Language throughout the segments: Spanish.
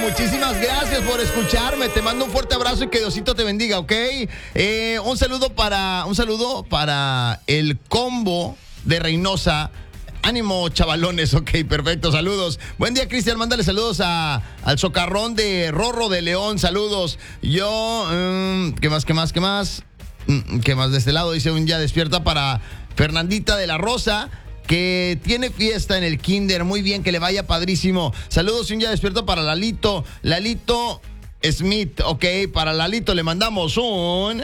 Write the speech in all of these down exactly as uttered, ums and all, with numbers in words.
muchísimas gracias por escucharme. Te mando un fuerte abrazo y que Diosito te bendiga, ¿ok? Eh, un saludo para, un saludo para el combo de Reynosa. Ánimo, chavalones, ok, perfecto, saludos. Buen día, Cristian, mándale saludos a, al socarrón de Rorro de León, saludos. Yo, um, ¿qué más, qué más, qué más? ¿Qué más de este lado? Dice un ya despierta para Fernandita de la Rosa, que tiene fiesta en el kinder. Muy bien, que le vaya padrísimo. Saludos y un ya despierto para Lalito. Lalito Smith, ok, para Lalito le mandamos un...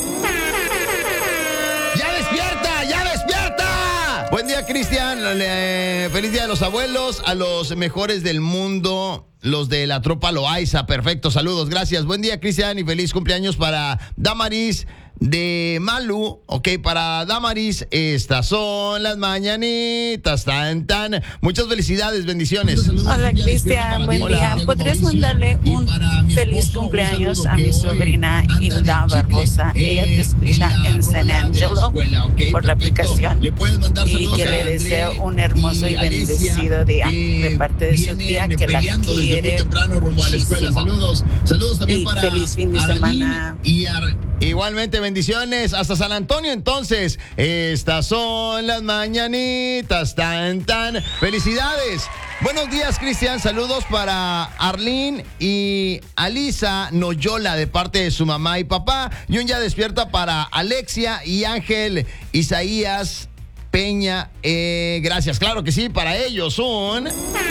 ¡Ya despierta! ¡Ya despierta! Buen día, Cristian. Eh, feliz día de los abuelos, a los mejores del mundo, los de la tropa Loaiza. Perfecto, saludos, gracias. Buen día, Cristian, y feliz cumpleaños para Damaris de Malu, ok, para Damaris, estas son las mañanitas, tan, tan, muchas felicidades, bendiciones. Hola, Cristian, buen Hola. día. ¿Podrías mandarle un feliz cumpleaños a mi sobrina Hilda Barbosa? Ella te escucha en San Angelo por la aplicación y que le deseo un hermoso y bendecido día de parte de su tía que la quiere muchísimo. Y feliz fin de semana. Igualmente, bendiciones hasta San Antonio. Entonces, estas son las mañanitas, tan, tan. Felicidades. Buenos días, Cristian. Saludos para Arlene y Alisa Noyola de parte de su mamá y papá. Y un ya despierta para Alexia y Ángel Isaías Peña. Eh, gracias, claro que sí, para ellos un...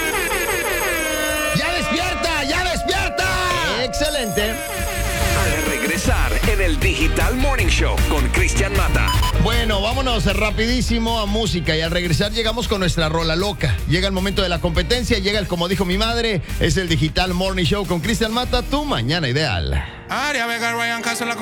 ¡Ya despierta! ¡Ya despierta! Excelente. A regresar en el Digital Morning Show con Cristian Mata. Bueno, vámonos rapidísimo a música y al regresar llegamos con nuestra rola loca. Llega el momento de la competencia, llega el como dijo mi madre, es el Digital Morning Show con Cristian Mata, tu mañana ideal. Aria Vega, Ryan Castro, la